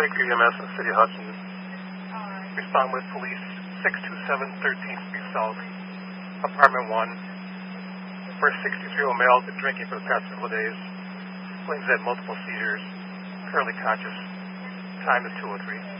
Lakeview EMS in the City of Hudson. Respond with police 627 13th Street South, Apartment 1, where a 63-year-old male has been drinking for the past couple of days. Claims he had multiple seizures, currently conscious. Time is 2:03.